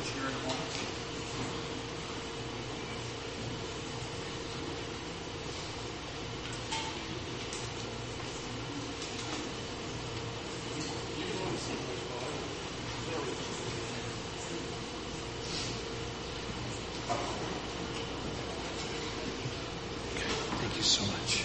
share in a moment. Thank you so much.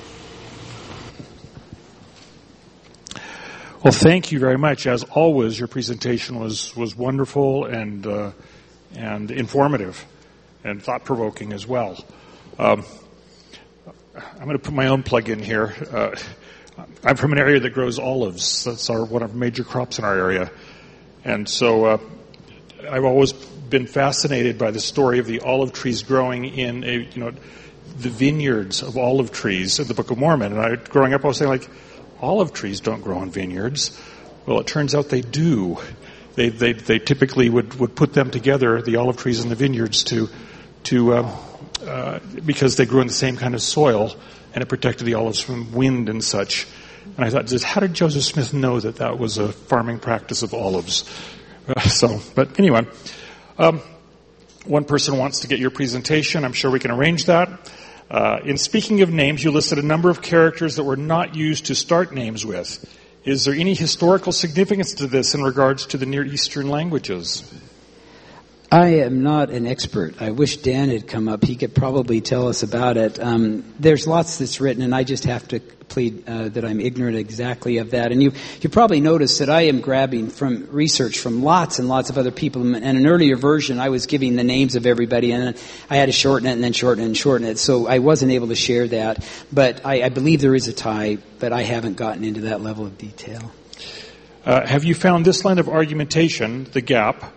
Well, thank you very much. As always, your presentation was wonderful and informative and thought-provoking as well. I'm going to put my own plug in here. I'm from an area that grows olives. That's one of our major crops in our area. And so I've always been fascinated by the story of the olive trees growing in the vineyards of olive trees in the Book of Mormon. And growing up, I was saying, olive trees don't grow in vineyards. Well, it turns out they do. They typically would put them together, the olive trees and the vineyards, because they grew in the same kind of soil, and it protected the olives from wind and such. And I thought, how did Joseph Smith know that was a farming practice of olives? But anyway, one person wants to get your presentation. I'm sure we can arrange that. In speaking of names, you listed a number of characters that were not used to start names with. Is there any historical significance to this in regards to the Near Eastern languages? I am not an expert. I wish Dan had come up. He could probably tell us about it. There's lots that's written, and I just have to plead that I'm ignorant exactly of that. And you probably noticed that I am grabbing from research from lots and lots of other people. And an earlier version, I was giving the names of everybody, and I had to shorten it and then shorten it and shorten it. So I wasn't able to share that. But I believe there is a tie, but I haven't gotten into that level of detail. Have you found this line of argumentation, the gap,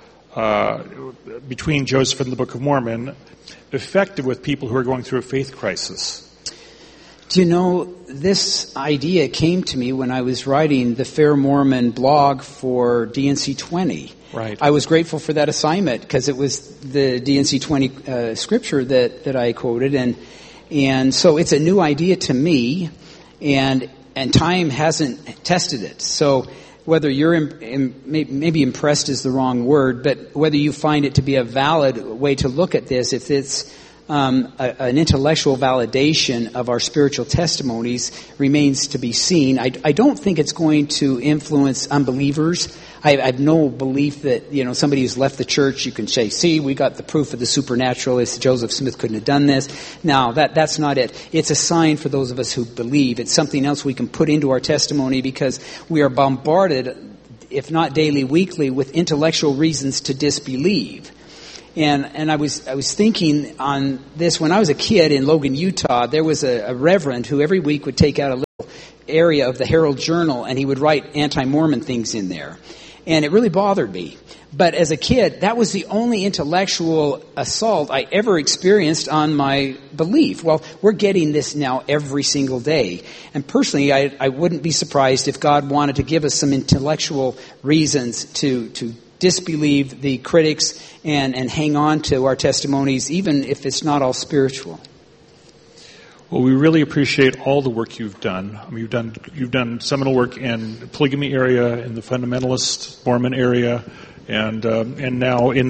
between Joseph and the Book of Mormon, effective with people who are going through a faith crisis? Do you know, this idea came to me when I was writing the Fair Mormon blog for DNC 20. Right. I was grateful for that assignment because it was the DNC 20 scripture that I quoted, and so it's a new idea to me, and time hasn't tested it. So whether you're maybe impressed is the wrong word, but whether you find it to be a valid way to look at this, if it's an intellectual validation of our spiritual testimonies, remains to be seen. I don't think it's going to influence unbelievers. I have no belief that, somebody who's left the church, you can say, see, we got the proof of the supernatural. It's Joseph Smith couldn't have done this. No, that's not it. It's a sign for those of us who believe. It's something else we can put into our testimony because we are bombarded, if not daily, weekly, with intellectual reasons to disbelieve. And I was thinking on this when I was a kid in Logan, Utah. There was a reverend who every week would take out a little area of the Herald Journal and he would write anti-Mormon things in there. And it really bothered me. But as a kid, that was the only intellectual assault I ever experienced on my belief. Well, we're getting this now every single day. And personally, I wouldn't be surprised if God wanted to give us some intellectual reasons to disbelieve the critics and hang on to our testimonies, even if it's not all spiritual. Well, we really appreciate all the work you've done. You've done seminal work in the polygamy area, in the fundamentalist Mormon area, and now in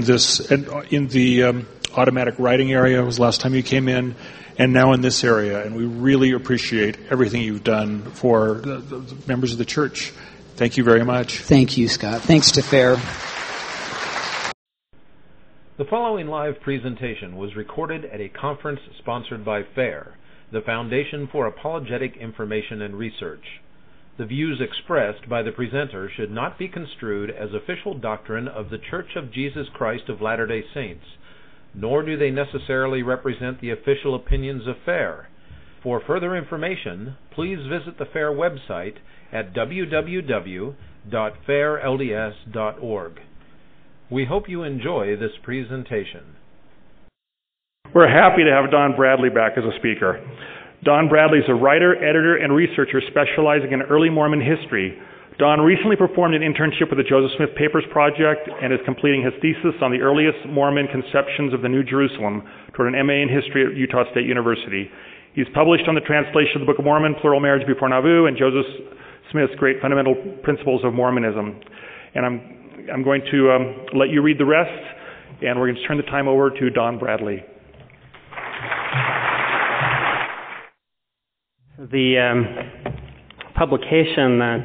the automatic writing area was the last time you came in, and now in this area. And we really appreciate everything you've done for the members of the church. Thank you very much. Thank you, Scott. Thanks to FAIR. The following live presentation was recorded at a conference sponsored by FAIR, the Foundation for Apologetic Information and Research. The views expressed by the presenter should not be construed as official doctrine of The Church of Jesus Christ of Latter-day Saints, nor do they necessarily represent the official opinions of FAIR. For further information, please visit the FAIR website at www.fairlds.org. We hope you enjoy this presentation. We're happy to have Don Bradley back as a speaker. Don Bradley is a writer, editor, and researcher specializing in early Mormon history. Don recently performed an internship with the Joseph Smith Papers Project and is completing his thesis on the earliest Mormon conceptions of the New Jerusalem toward an MA in history at Utah State University. He's published on the translation of the Book of Mormon, Plural Marriage Before Nauvoo, and Joseph Smith's Great Fundamental Principles of Mormonism. And I'm going to let you read the rest. and we're going to turn the time over to Don Bradley. The publication that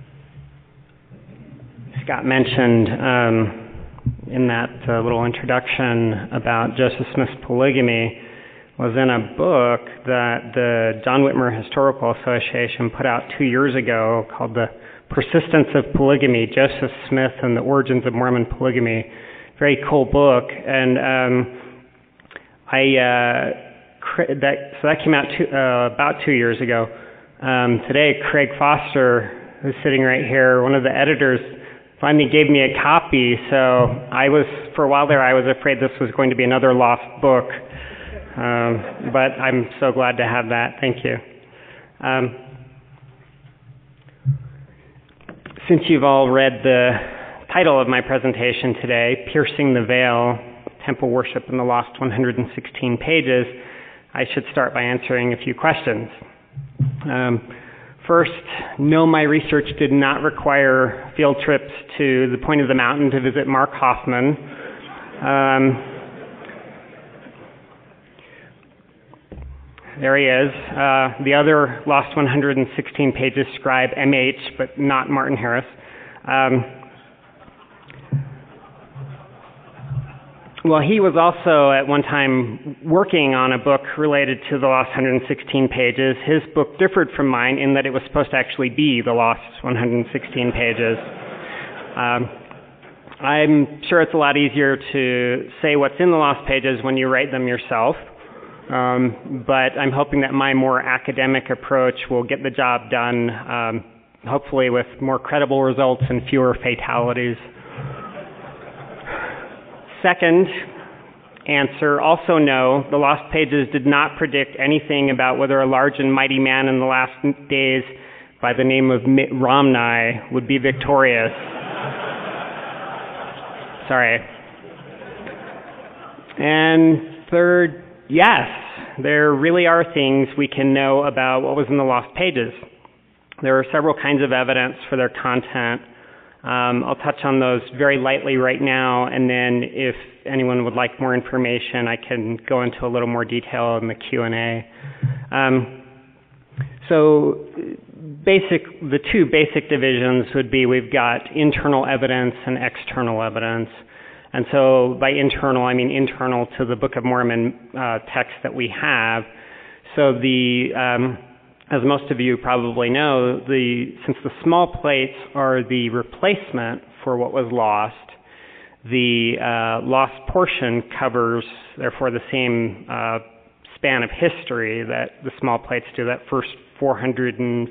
Scott mentioned in that little introduction about Joseph Smith's polygamy was in a book that the John Whitmer Historical Association put out 2 years ago called The Persistence of Polygamy, Joseph Smith and the Origins of Mormon Polygamy. Very cool book. And that came out about 2 years ago. Today, Craig Foster, who's sitting right here, one of the editors, finally gave me a copy. So for a while there, I was afraid this was going to be another lost book. But I'm so glad to have that. Thank you. Since you've all read the title of my presentation today, Piercing the Veil, Temple Worship in the Lost 116 Pages, I should start by answering a few questions. First, no, my research did not require field trips to the point of the mountain to visit Mark Hoffman. There he is. The other Lost 116 Pages scribe, M.H., but not Martin Harris. Well, he was also at one time working on a book related to the Lost 116 Pages. His book differed from mine in that it was supposed to actually be the Lost 116 Pages. I'm sure it's a lot easier to say what's in the Lost Pages when you write them yourself. But I'm hoping that my more academic approach will get the job done, hopefully with more credible results and fewer fatalities. Second answer, also no, the Lost Pages did not predict anything about whether a large and mighty man in the last days by the name of Mitt Romney would be victorious. Sorry. And third, yes, there really are things we can know about what was in the Lost Pages. There are several kinds of evidence for their content. I'll touch on those very lightly right now, and then if anyone would like more information, I can go into a little more detail in the Q&A. So the two basic divisions would be we've got internal evidence and external evidence. And so by internal, I mean internal to the Book of Mormon text that we have. So as most of you probably know, since the small plates are the replacement for what was lost, the lost portion covers, therefore, the same span of history that the small plates do, that first 450